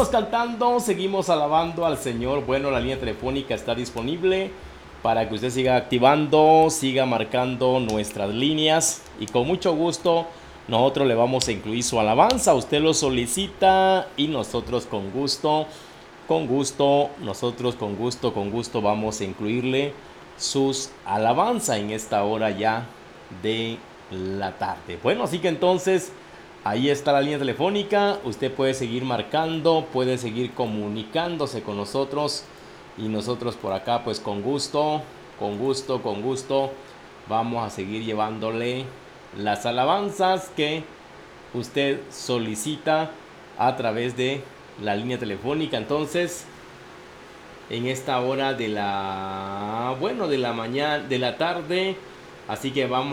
seguimos cantando, seguimos alabando al Señor. Bueno, la línea telefónica está disponible para que usted siga activando, siga marcando nuestras líneas y con mucho gusto nosotros le vamos a incluir su alabanza. Usted lo solicita y nosotros con gusto, nosotros con gusto vamos a incluirle sus alabanzas en esta hora ya de la tarde. Bueno, así que entonces ahí está la línea telefónica. Usted puede seguir marcando, puede seguir comunicándose con nosotros y nosotros por acá pues con gusto, con gusto vamos a seguir llevándole las alabanzas que usted solicita a través de la línea telefónica. Entonces, en esta hora de la, bueno, de la mañana, de la tarde, así que vamos